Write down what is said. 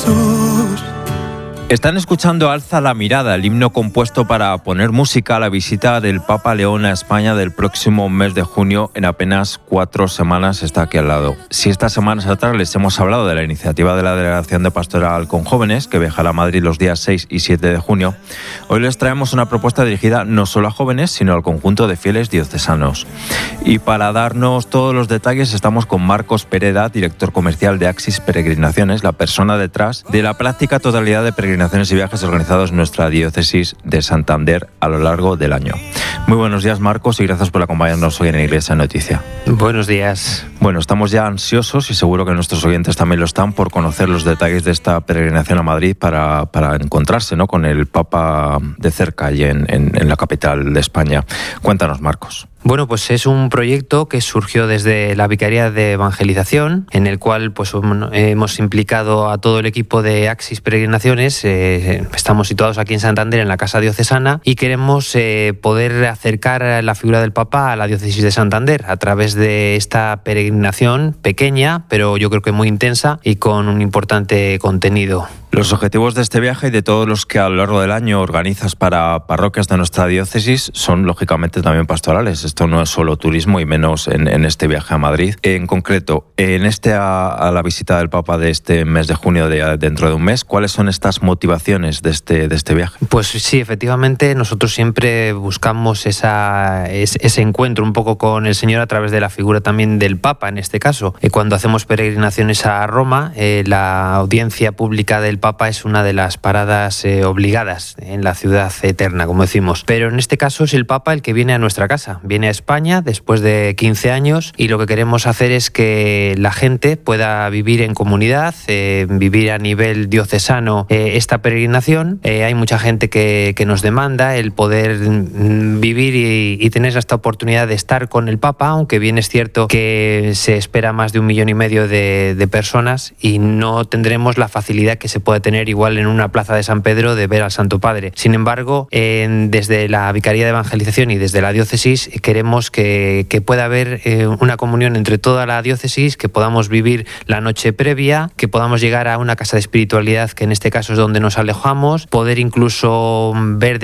Jesús. Están escuchando Alza la mirada, el himno compuesto para poner música a la visita del Papa León a España del próximo mes de junio. En apenas 4 semanas está aquí al lado. Si estas semanas atrás les hemos hablado de la iniciativa de la Delegación de Pastoral con Jóvenes, que viajará a Madrid los días 6 y 7 de junio, hoy les traemos una propuesta dirigida no solo a jóvenes, sino al conjunto de fieles diocesanos. Y para darnos todos los detalles estamos con Marcos Pereda, director comercial de Axis Peregrinaciones, la persona detrás de la práctica totalidad de peregrinaciones y viajes organizados en nuestra diócesis de Santander a lo largo del año. Muy buenos días, Marcos, y gracias por acompañarnos hoy en Iglesia Noticia. Buenos días. Bueno, estamos ya ansiosos, y seguro que nuestros oyentes también lo están, por conocer los detalles de esta peregrinación a Madrid para encontrarse, ¿no?, con el Papa de cerca allí en la capital de España. Cuéntanos, Marcos. Bueno, pues es un proyecto que surgió desde la Vicaría de Evangelización, en el cual pues hemos implicado a todo el equipo de Axis Peregrinaciones. Estamos situados aquí en Santander, en la Casa Diocesana, y queremos poder acercar la figura del Papa a la diócesis de Santander a través de esta peregrinación pequeña, pero yo creo que muy intensa y con un importante contenido. Los objetivos de este viaje y de todos los que a lo largo del año organizas para parroquias de nuestra diócesis son lógicamente también pastorales. Esto no es solo turismo, y menos en este viaje a Madrid. En concreto, en a la visita del Papa de este mes de junio, dentro de un mes, ¿cuáles son estas motivaciones de este viaje? Pues sí, efectivamente, nosotros siempre buscamos ese encuentro un poco con el Señor a través de la figura también del Papa, en este caso. Cuando hacemos peregrinaciones a Roma, la audiencia pública del Papa es una de las paradas obligadas en la ciudad eterna, como decimos. Pero en este caso es el Papa el que viene a nuestra casa. Viene a España después de 15 años, y lo que queremos hacer es que la gente pueda vivir en comunidad, vivir a nivel diocesano esta peregrinación. Hay mucha gente que nos demanda el poder vivir y tener esta oportunidad de estar con el Papa, aunque bien es cierto que se espera más de 1,5 millones de personas, y no tendremos la facilidad que se puede tener igual en una plaza de San Pedro de ver al Santo Padre. Sin embargo, desde la Vicaría de Evangelización y desde la diócesis queremos que pueda haber una comunión entre toda la diócesis, que podamos vivir la noche previa, que podamos llegar a una casa de espiritualidad, que en este caso es donde nos alojamos, poder incluso ver